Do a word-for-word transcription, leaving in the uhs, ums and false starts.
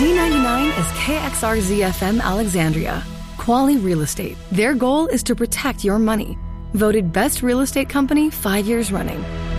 D ninety-nine is K X R Z F M Alexandria. Quality Real Estate. Their goal is to protect your money. Voted Best Real Estate Company five years running.